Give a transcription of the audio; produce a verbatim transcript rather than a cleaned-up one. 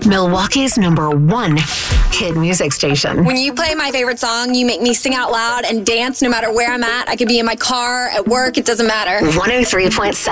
Milwaukee's number one hit music station. When you play my favorite song, you make me sing out loud and dance no matter where I'm at. I could be in my car, at work, it doesn't matter. one oh three point seven